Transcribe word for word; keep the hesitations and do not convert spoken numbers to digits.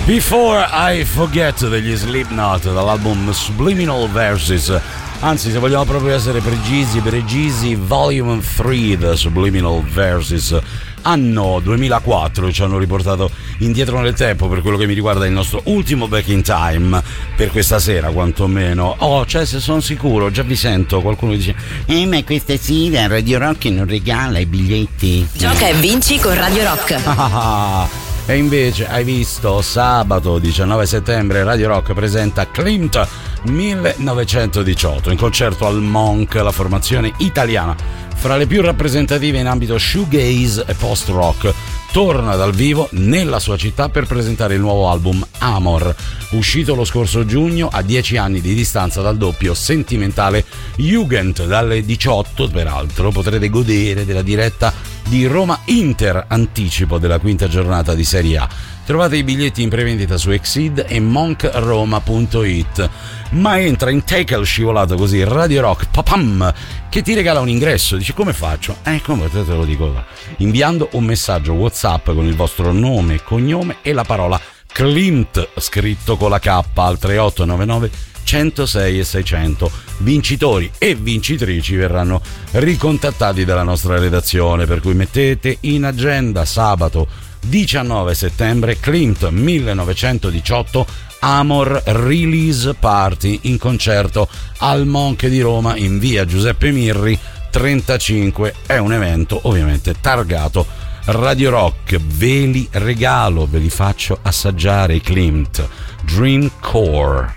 Before I Forget degli Slipknot dall'album Subliminal Verses. Anzi, se vogliamo proprio essere precisi, precisi, Volume tre da Subliminal Verses, anno duemilaquattro, ci hanno riportato indietro nel tempo per quello che mi riguarda il nostro ultimo Back in Time per questa sera quantomeno. Oh, cioè, se sono sicuro, già vi sento qualcuno che dice eh ma questa sera Radio Rock non regala i biglietti. Gioca e vinci con Radio Rock. E invece hai visto, sabato diciannove settembre Radio Rock presenta Klimt millenovecentodiciotto in concerto al Monk, la formazione italiana fra le più rappresentative in ambito shoegaze e post-rock. Torna dal vivo nella sua città per presentare il nuovo album Amor, uscito lo scorso giugno a dieci anni di distanza dal doppio sentimentale Jugend. Dalle diciotto, peraltro, potrete godere della diretta di Roma-Inter, anticipo della quinta giornata di Serie A. Trovate i biglietti in prevendita su Exceed e monkroma punto it. Ma entra in tackle scivolato così Radio Rock, papam, che ti regala un ingresso. Dici, come faccio? Eh, come te lo dico, inviando un messaggio WhatsApp con il vostro nome, cognome e la parola Klimt scritto con la K al tre otto nove nove centosei e seicento. Vincitori e vincitrici verranno ricontattati dalla nostra redazione, per cui mettete in agenda sabato diciannove settembre Klimt millenovecentodiciotto Amor Release Party in concerto al Monk di Roma in via Giuseppe Mirri trentacinque. È un evento ovviamente targato Radio Rock. Ve li regalo, ve li faccio assaggiare i Klimt Dream Core.